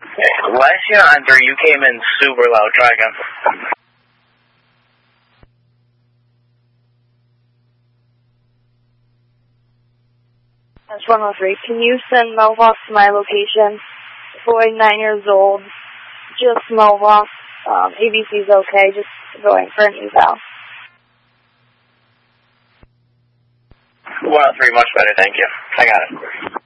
Last year on 3, you came in super loud. Try again. That's 103. Can you send Melvox to my location? Boy, 9 years old. Just Melvox. ABC's okay. Just going for an eval. 103, much better, thank you. I got it.